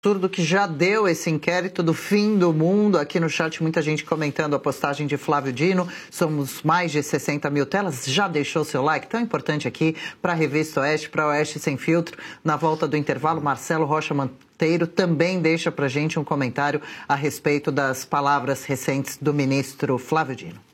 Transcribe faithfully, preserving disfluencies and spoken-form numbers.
Absurdo que já deu esse inquérito do fim do mundo. Aqui no chat muita gente comentando a postagem de Flávio Dino. Somos mais de sessenta mil telas. Já deixou seu like? Tão importante aqui para a Revista Oeste, para Oeste Sem Filtro. Na volta do intervalo, Marcelo Rocha Monteiro também deixa para gente um comentário a respeito das palavras recentes do ministro Flávio Dino.